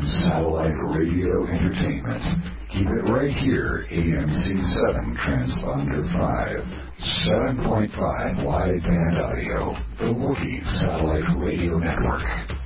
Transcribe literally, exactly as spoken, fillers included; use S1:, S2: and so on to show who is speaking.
S1: Satellite Radio Entertainment. Keep it right here, A M C seven Transponder five, seven point five wideband audio, the Wookiee Satellite Radio Network.